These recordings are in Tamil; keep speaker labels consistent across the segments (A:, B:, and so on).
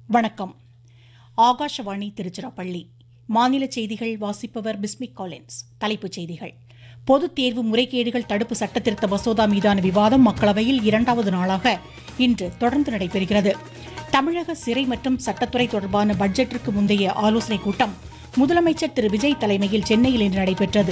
A: வணக்கம். ஆகாஷவாணி திருச்சிராப்பள்ளி. மாநில செய்திகள் வாசிப்பவர் பிஸ்மிக் காலின்ஸ். தலைப்புச் செய்திகள். பொதுத் தேர்வு முறைகேடுகள் தடுப்பு சட்டத்திருத்த மசோதா மீதான விவாதம் மக்களவையில் இரண்டாவது நாளாக இன்று தொடர்ந்து நடைபெறுகிறது. தமிழக சிறை மற்றும் சட்டத்துறை தொடர்பான பட்ஜெட்டிற்கு முந்தைய ஆலோசனைக் கூட்டம் முதலமைச்சர் திரு விஜய் தலைமையில் சென்னையில் இன்று நடைபெற்றது.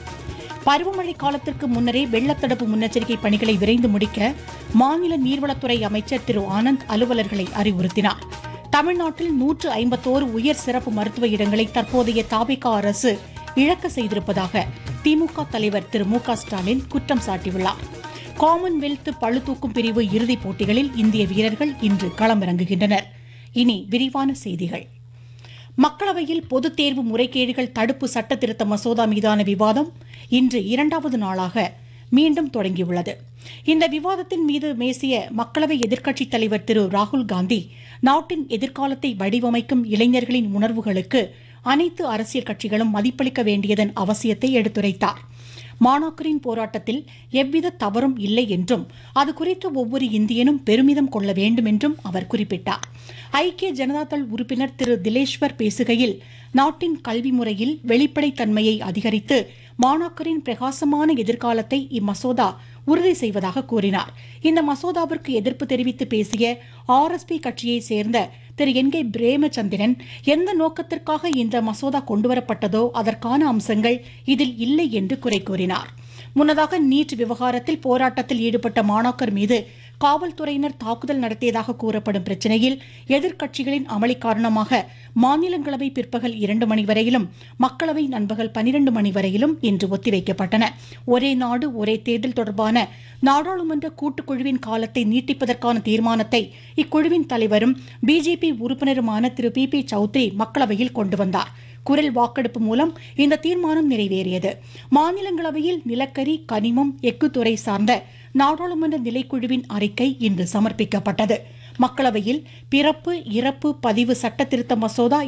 A: பருவமழை காலத்திற்கு முன்னரே வெள்ளத்தடுப்பு முன்னெச்சரிக்கை பணிகளை விரைந்து முடிக்க மாநில நீர்வளத்துறை அமைச்சர் திரு ஆனந்த் அலுவலர்களை அறிவுறுத்தினார். தமிழ்நாட்டில் 151 உயர் சிறப்பு மருத்துவ இடங்களை தற்போதைய தவிக அரசு இழக்க செய்திருப்பதாக திமுக தலைவர் திரு மு க ஸ்டாலின் குற்றம் சாட்டியுள்ளார். காமன்வெல்த் பளுதூக்கும் பிரிவு இறுதிப் போட்டிகளில் இந்திய வீரர்கள் இன்று களமிறங்குகின்றனர். இனி விரிவான செய்திகள். மக்களவையில் பொதுத் தேர்வு முறைகேடுகள் தடுப்பு சட்ட திருத்த மசோதா மீதான விவாதம் இன்று இரண்டாவது நாளாக மீண்டும் தொடங்கியுள்ளது. இந்த விவாதத்தின் மீது பேசிய மக்களவை எதிர்க்கட்சித் தலைவர் திரு ராகுல் காந்தி, நாட்டின் எதிர்காலத்தை வடிவமைக்கும் இளைஞர்களின் உணர்வுகளுக்கு அனைத்து அரசியல் கட்சிகளும் மதிப்பளிக்க வேண்டியதன் அவசியத்தை எடுத்துரைத்தார். மாணாக்கரின் போராட்டத்தில் எவ்வித தவறும் இல்லை என்றும் அது குறித்து ஒவ்வொரு இந்தியனும் பெருமிதம் கொள்ள வேண்டும் என்றும் அவர் குறிப்பிட்டார். ஐக்கிய ஜனதாதள் உறுப்பினர் திரு திலேஸ்வர் பேசுகையில், நாட்டின் கல்வி முறையில் வெளிப்படைத்தன்மையை அதிகரித்து மாணாக்கரின் பிரகாசமான எதிர்காலத்தை இம்மசோதா உறுதி செய்வதாக கூறினார். இந்த மசோதாவிற்கு எதிர்ப்பு தெரிவித்து பேசிய RSP கட்சியை சேர்ந்த திரு என் கே பிரேமச்சந்திரன், எந்த நோக்கத்திற்காக இந்த மசோதா கொண்டுவரப்பட்டதோ அதற்கான அம்சங்கள் இதில் இல்லை என்று குறை கூறினார். முன்னதாக நீட் விவகாரத்தில் போராட்டத்தில் ஈடுபட்ட மாணாக்கர் மீது காவல்துறையினர் தாக்குதல் நடத்தியதாக கூறப்படும் பிரச்சினையில் எதிர்க்கட்சிகளின் அமளி காரணமாக மாநிலங்களவை பிற்பகல் 2 மணி வரையிலும் மக்களவை நண்பகல் 12 மணி வரையிலும் இன்று ஒத்திவைக்கப்பட்டன. ஒரே நாடு ஒரே தேர்தல் தொடர்பான நாடாளுமன்ற கூட்டுக்குழுவின் காலத்தை நீட்டிப்பதற்கான தீர்மானத்தை இக்குழுவின் தலைவரும் பிஜேபி உறுப்பினருமான திரு பி சௌத்ரி மக்களவையில் கொண்டு வந்தார். குரல் வாக்கெடுப்பு மூலம் இந்த தீர்மானம் நிறைவேறியது. மாநிலங்களவையில் நிலக்கரி, கனிமம், எஃகுத்துறை சார்ந்த நாடாளுமன்ற நிலைக்குழுவின் அறிக்கை இன்று சமர்ப்பிக்கப்பட்டது. மக்களவையில் பிறப்பு இறப்பு பதிவு சட்ட திருத்த மசோதா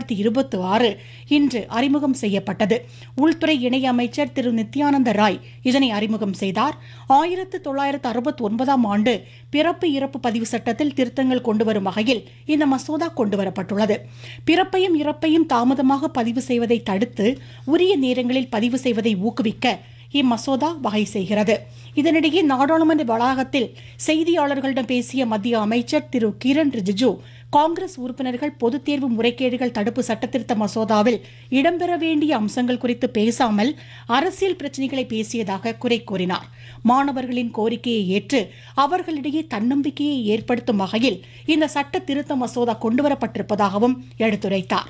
A: 2026 இன்று அறிமுகம் செய்யப்பட்டது. உள்துறை இணையமைச்சர் திரு நித்யானந்த ராய் இதனை அறிமுகம் செய்தார். 1969ஆம் ஆண்டு பிறப்பு இறப்பு பதிவு சட்டத்தில் திருத்தங்கள் கொண்டுவரும் வகையில் இந்த மசோதா கொண்டுவரப்பட்டுள்ளது. பிறப்பையும் இறப்பையும் தாமதமாக பதிவு செய்வதை தடுத்து உரிய நேரங்களில் பதிவு செய்வதை ஊக்குவிக்க இம்மசோதா வகை செய்கிறது. இதனிடையே நாடாளுமன்ற வளாகத்தில் செய்தியாளர்களிடம் பேசிய மத்திய அமைச்சர் திரு கிரண் ரிஜிஜு, காங்கிரஸ் உறுப்பினர்கள் பொதுத் தேர்வு முறைகேடுகள் தடுப்பு சட்டத்திருத்த மசோதாவில் இடம்பெற வேண்டிய அம்சங்கள் குறித்து பேசாமல் அரசியல் பிரச்சினைகளை பேசியதாக குறை கூறினார். மாணவர்களின் கோரிக்கையை ஏற்று அவர்களிடையே தன்னம்பிக்கையை ஏற்படுத்தும் வகையில் இந்த சட்ட திருத்த மசோதா கொண்டுவரப்பட்டிருப்பதாகவும் எடுத்துரைத்தார்.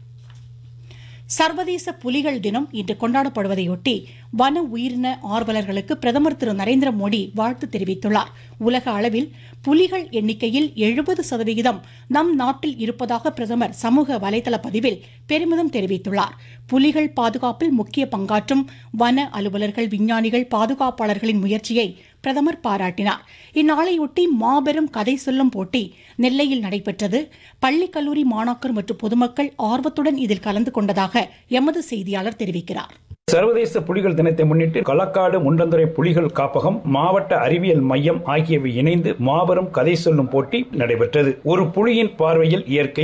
A: சர்வதேச புலிகள் தினம் இன்று கொண்டாடப்படுவதையொட்டி வன உயிரின ஆர்வலர்களுக்கு பிரதமர் திரு நரேந்திர மோடி வாழ்த்து தெரிவித்துள்ளார். உலக அளவில் புலிகள் எண்ணிக்கையில் 70% நம் நாட்டில் இருப்பதாக பிரதமர் சமூக வலைதள பதிவில் பெருமிதம் தெரிவித்துள்ளார். புலிகள் பாதுகாப்பில் முக்கிய பங்காற்றும் வன அலுவலர்கள், விஞ்ஞானிகள், பாதுகாப்பாளர்களின் முயற்சியை பிரதமர் பாராட்டினார். இந்நாளையொட்டி மாபெரும் கதை சொல்லும் போட்டி நெல்லையில் நடைபெற்றது. பள்ளி கல்லூரி மாணாக்கர் மற்றும் பொதுமக்கள் ஆர்வத்துடன் இதில் கலந்து கொண்டதாக எமது செய்தியாளர் தெரிவிக்கிறார்.
B: சர்வதேச புலிகள் தினத்தை முன்னிட்டு களக்காடு முண்டந்துறை புலிகள் காப்பகம், மாவட்ட அறிவியல் மையம் ஆகியவை இணைந்து மாபெரும் கதை சொல்லும் போட்டி நடைபெற்றது. ஒரு புலியின் பார்வையில் இயற்கை,